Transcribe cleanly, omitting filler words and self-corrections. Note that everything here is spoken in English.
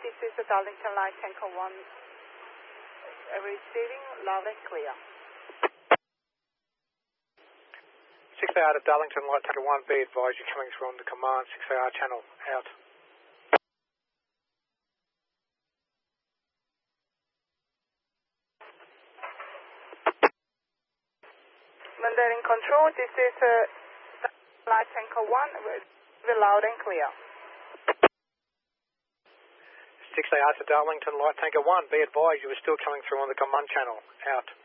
this is the Darlington Light Tanker 1 receiving loud and clear. 6AR to Darlington Light Tanker 1, be advised you're coming through on the command 6AR channel, out. Mandarin Control, this is Light Tanker 1, loud and clear. 6AR to Darlington Light Tanker 1, be advised you are still coming through on the command channel, out.